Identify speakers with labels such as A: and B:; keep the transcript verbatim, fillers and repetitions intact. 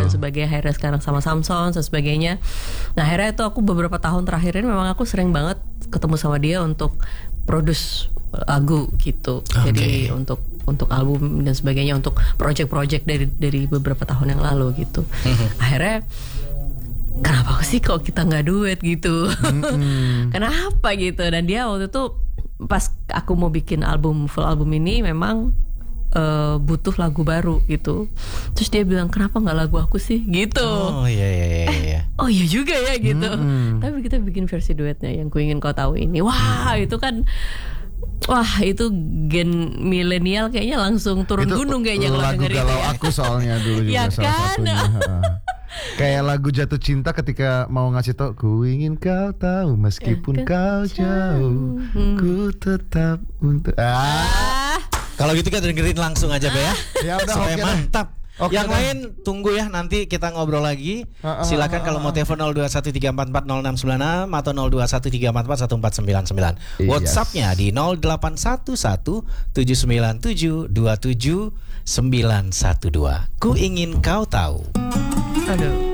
A: dan sebagainya. Akhirnya sekarang sama Samson dan sebagainya. Nah akhirnya itu aku beberapa tahun terakhir ini memang aku sering banget ketemu sama dia untuk produce lagu gitu. Okay. Jadi untuk untuk album dan sebagainya, untuk project-project dari dari beberapa tahun yang lalu gitu. Mm-hmm. Akhirnya kenapa sih kok kita nggak duet gitu? Mm-hmm. Kenapa gitu? Dan dia waktu itu pas aku mau bikin album full album ini memang Uh, butuh lagu baru gitu. Terus dia bilang kenapa nggak lagu aku sih gitu.
B: Oh iya iya iya.
A: Eh, oh iya juga ya gitu.
B: Mm-hmm.
A: Tapi kita bikin versi duetnya yang Ku Ingin Kau Tahu ini. Wah mm. itu kan, wah itu gen milenial kayaknya langsung turun itu gunung kayaknya kalau dengerin.
C: Lagu galau aku soalnya dulu juga
A: ya
C: salah
A: kan?
C: satunya. Kayak lagu jatuh cinta ketika mau ngasih tau ku ingin kau tahu meskipun kau jauh, hmm. ku tetap untuk. Ah.
B: Kalau gitu kita dengerin langsung aja Be ya.
C: Ya udah
B: supaya
C: okay
B: mantap.
C: Okay
B: yang
C: dah.
B: lain tunggu ya, nanti kita ngobrol lagi. Uh, uh, Silakan uh, uh, kalau mau telepon nol dua satu tiga empat empat nol enam sembilan enam atau nol dua satu tiga empat empat satu empat sembilan sembilan. Yes. WhatsApp-nya di nol delapan satu satu tujuh sembilan tujuh dua tujuh sembilan satu dua. Ku ingin kau tahu.
A: Aduh.